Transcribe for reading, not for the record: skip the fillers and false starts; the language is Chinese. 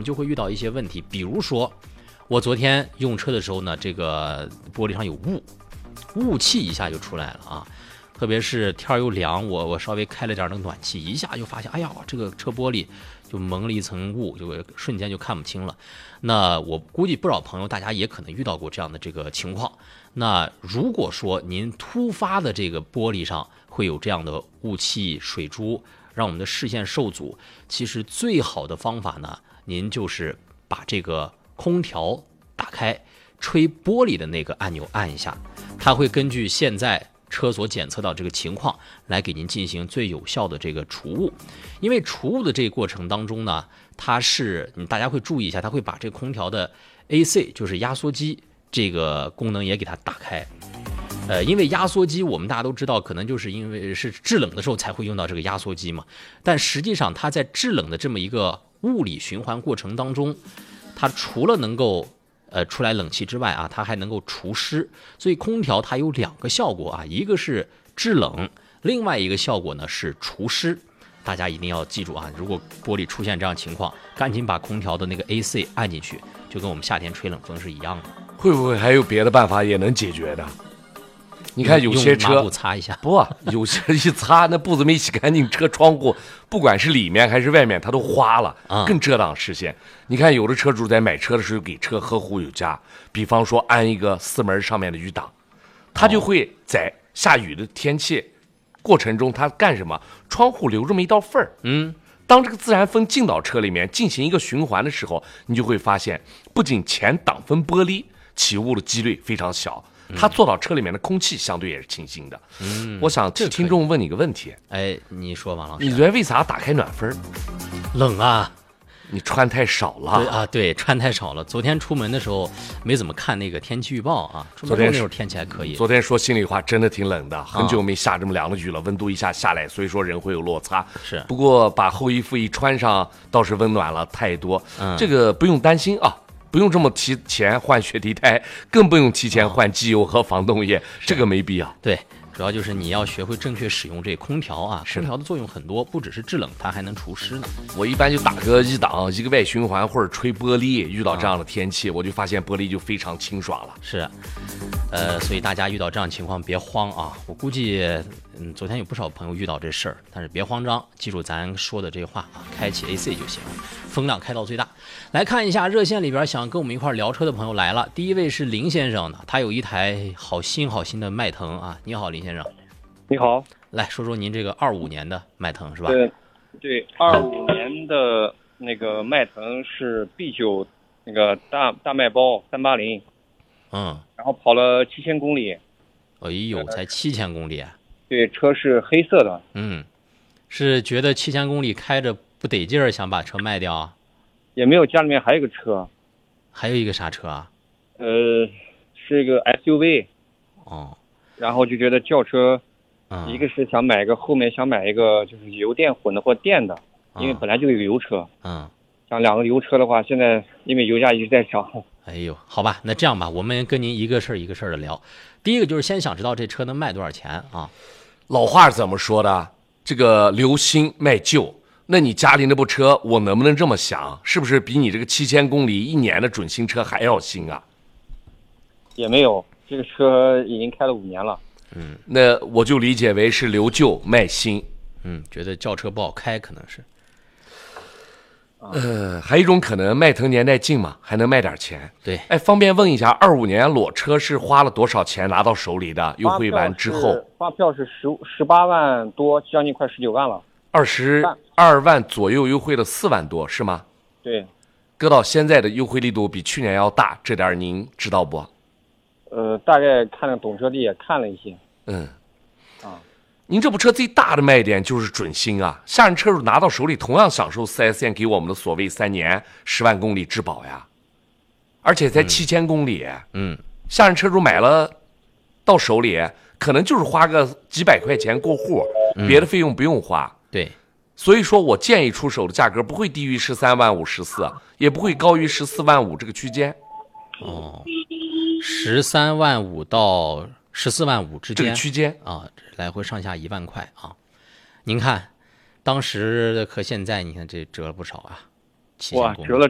们就会遇到一些问题，比如说我昨天用车的时候呢，这个玻璃上有雾气一下就出来了啊。特别是天又凉，我稍微开了点那个暖气，一下就发现，哎呀，这个车玻璃就蒙了一层雾，就瞬间就看不清了。那我估计不少朋友大家也可能遇到过这样的这个情况。那如果说您突发的这个玻璃上会有这样的雾气、水珠，让我们的视线受阻，其实最好的方法呢，您就是把这个空调打开，吹玻璃的那个按钮按一下，它会根据现在车所检测到这个情况来给您进行最有效的这个除雾。因为除雾的这个过程当中呢，它是大家会注意一下，它会把这个空调的 AC 就是压缩机这个功能也给它打开。因为压缩机我们大家都知道，可能就是因为是制冷的时候才会用到这个压缩机嘛，但实际上它在制冷的这么一个物理循环过程当中，它除了能够出来冷气之外啊，它还能够除湿。所以空调它有两个效果啊，一个是制冷，另外一个效果呢是除湿。大家一定要记住啊，如果玻璃出现这样情况，赶紧把空调的那个 AC 按进去，就跟我们夏天吹冷风是一样的。 会不会还有别的办法也能解决的？你看有些车用抹布擦一下， 不，有些一擦那布子没洗干净，车窗户不管是里面还是外面它都花了，更遮挡视线。你看有的车主在买车的时候给车呵护有加，比方说安一个4门上面的雨挡，他就会在下雨的天气过程中他干什么？窗户留这么一道缝儿，当这个自然风进到车里面进行一个循环的时候，你就会发现不仅前挡风玻璃起雾的几率非常小，它做到车里面的空气相对也是清新的。我想听众问你个问题， 哎，你说王老师， 你昨天为啥打开暖风？ 冷啊？ 你穿太少了。 对，穿太少了。昨天出门的时候没怎么看那个天气预报啊。昨天那会儿天气还可以。 昨天说心里话，真的挺冷的，很久没下这么凉的雨了，温度一下下来，所以说人会有落差。 是， 不过把厚衣服一穿上，倒是温暖了太多。这个不用担心啊。不用这么提前换雪地胎，更不用提前换机油和防冻液，这个没必要。 对，主要就是你要学会正确使用这空调啊。空调的作用很多，不只是制冷，它还能除湿呢。 我一般就打个一档，一个外循环或者吹玻璃，遇到这样的天气，我就发现玻璃就非常清爽了。 是，所以大家遇到这样情况别慌啊。我估计，昨天有不少朋友遇到这事儿，但是别慌张，记住咱说的这话啊，开启 AC 就行了，风量开到最大。来看一下热线里边想跟我们一块聊车的朋友来了，第一位是林先生呢，他有一台好新的迈腾啊。你好，林先生。 你好， 来说说您这个25年的迈腾是吧？ 对，25年的那个迈腾是 B9那个大迈包380，然后跑了7000公里。 哎呦，才7000公里啊！ 对，车是黑色的。 是觉得7000公里开着不得劲儿，想把车卖掉啊？ 也没有，家里面还有个车。 还有一个啥车啊？ 是一个 SUV。然后就觉得轿车，一个是想买个，后面想买一个就是油电混的或电的，因为本来就有油车。像两个油车的话，现在因为油价一直在涨。 哎呦，好吧，那这样吧，我们跟您一个事儿一个事儿的聊。第一个就是先想知道这车能卖多少钱啊？ 老话怎么说的？这个留新卖旧。那你家里那部车，我能不能这么想？是不是比你这个7000公里1年的准新车还要新啊？ 也没有，这个车已经开了5年了。 那我就理解为是留旧卖新。 觉得轿车不好开，可能是。 还有一种可能，迈腾年代近嘛，还能卖点钱。 对， 哎，方便问一下，25年裸车是花了多少钱拿到手里的？优惠完之后， 发票是18万多，将近快19万了。 22万左右优惠了4万多，是吗？ 对。 搁到现在的优惠力度比去年要大，这点您知道不？ 大概看了懂车帝也看了一些。 您这部车最大的卖点就是准新啊！下任车主拿到手里，同样享受 4S 店给我们的所谓3年10万公里质保呀，而且才7000公里。下任车主买了到手里，可能就是花个几百块钱过户，别的费用不用花。 对， 所以说我建议出手的价格不会低于13万5、14，也不会高于14万5这个区间。 13万5到14万5之间， 这个区间啊，来回上下1万块啊。您看，当时和现在，你看这折了不少啊，7000公里。 哇，折了